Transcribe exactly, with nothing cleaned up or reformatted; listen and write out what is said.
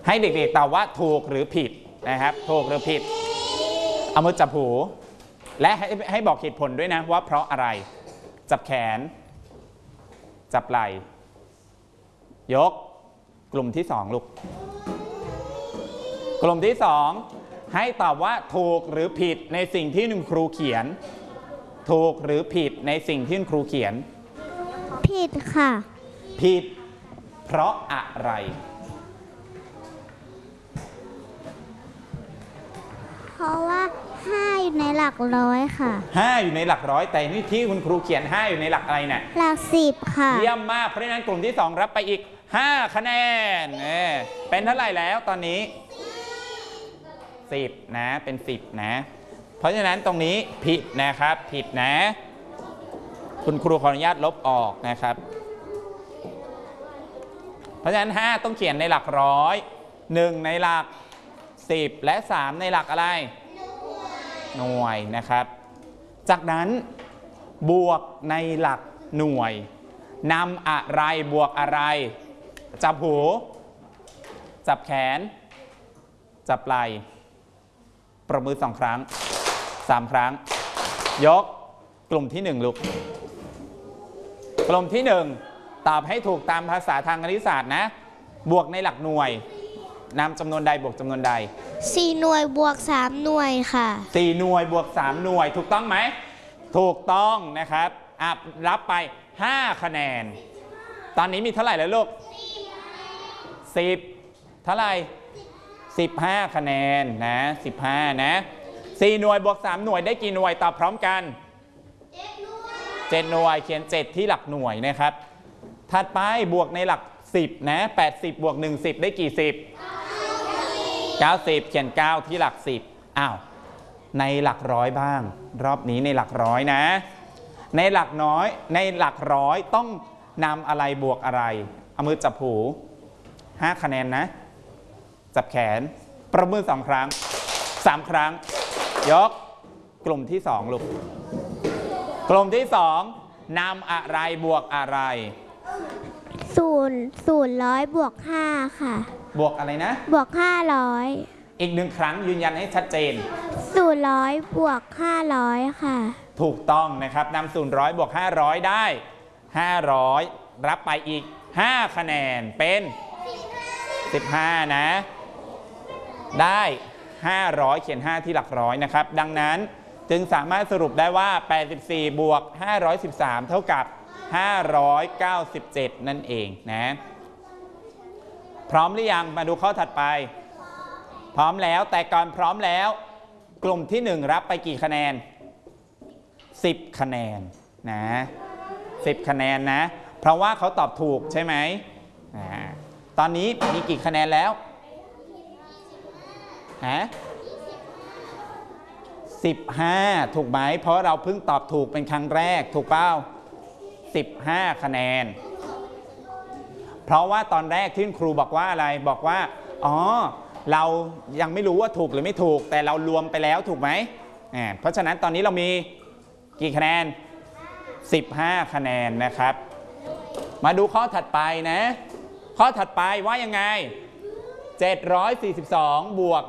ให้เด็กๆตอบว่าถูกหรือผิดนะครับถูกหรือผิดเอามือจับหูและให้ให้บอกเหตุผลด้วยนะว่าเพราะอะไรจับแขนจับไหล่ยกกลุ่มที่สองลูกกลุ่มที่สองให้ตอบว่าถูกหรือผิดในสิ่งที่คุณครูเขียนถูกหรือผิดในสิ่งที่คุณครูเขียนผิดค่ะผิดเพราะอะไรเพราะว่าห้าอยู่ในหลักร้อยค่ะห้าอยู่ในหลักร้อยแต่นี่ที่คุณครูเขียนห้าอยู่ในหลักอะไรเนี่ยหลักสิบค่ะเยี่ยมมากเพราะฉะนั้นกลุ่มที่สองรับไปอีกห้าคะแนนเป็นเท่าไหร่แล้วตอนนี้สิบนะเป็นสิบนะเพราะฉะนั้นตรงนี้ผิดนะครับผิดนะคุณครูขออนุญาตลบออกนะครับเพราะฉะนั้นห้าต้องเขียนในหลักร้อยหนึ่งในหลักสิบและสามในหลักอะไรหน่วยนะครับจากนั้นบวกในหลักหน่วยนำอะไรบวกอะไรจับหูจับแขนจับไหล่ประมือสองครั้งสามครั้งยกกลุ่มที่หนึ่งลูกกลุ่มที่หนึ่งตอบให้ถูกตามภาษาทางคณิตศาสตร์นะบวกในหลักหน่วยนำจำนวนใดบวกจำนวนใดสี่หน่วยบวกสามหน่วยค่ะสี่หน่วยบวกสามหน่วยถูกต้องไหมถูกต้องนะครับอ่ะรับไปห้าคะแนนตอนนี้มีเท่าไหร่แล้วลูกสิบเท่าไหร่สิบห้าคะแนนนะสิบห้านะสี่หน่วยบวกสามหน่วยได้กี่หน่วยตอบพร้อมกันเจ็ดหน่วยเขียนเจ็ดที่หลักหน่วยนะครับถัดไปบวกในหลักสิบนะแปดสิบบวกหนึ่งสิบได้กี่สิบเก้าสิบเขียนเก้าที่หลักสิบอ้าวในหลักร้อยบ้างรอบนี้ในหลักร้อยนะในหลักน้อยในหลักร้อยต้องนำอะไรบวกอะไรเอามือจับหูห้าคะแนนนะจับแขนประมือสองครั้งสามครั้งยกกลุ่มที่สองลูกกลุ่มที่สองนำอะไรบวกอะไรศูนย์ศูนย์ร้อยบวกห้าค่ะบวกอะไรนะบวกห้าร้อยอีกหนึ่งครั้งยืนยันให้ชัดเจนศูนย์ร้อยบวกห้าร้อยค่ะถูกต้องนะครับนำศูนย์ร้อยบวกห้าร้อยได้ห้าร้อยรับไปอีกห้าคะแนนเป็นสิบห้านะได้ห้าร้อยเขียนห้าที่หลักร้อยนะครับดังนั้นจึงสามารถสรุปได้ว่าแปดสิบสี่บวกห้าร้อยสิบสามเท่ากับห้าร้อยเก้าสิบเจ็ดนั่นเองนะพร้อมหรือยังมาดูข้อถัดไปพร้อมแล้วแต่ก่อนพร้อมแล้วกลุ่มที่หนึ่งรับไปกี่คะแนนสิบคะแนนนะสิบคะแนนนะเพราะว่าเขาตอบถูกใช่ไหมอ่าตอนนี้มีกี่คะแนนแล้วฮะสิบห้าถูกไหมเพราะเราเพิ่งตอบถูกเป็นครั้งแรกถูกเปล่าสิบห้าคะแนนเพราะว่าตอนแรกที่ครูบอกว่าอะไรบอกว่าอ๋อเรายังไม่รู้ว่าถูกหรือไม่ถูกแต่เรารวมไปแล้วถูกไหมอ่าเพราะฉะนั้นตอนนี้เรามีกี่คะแนนสิบห้าคะแนนนะครับมาดูข้อถัดไปนะข้อถัดไปว่ายังไงเจ็ดร้อยสี่สิบสองบวก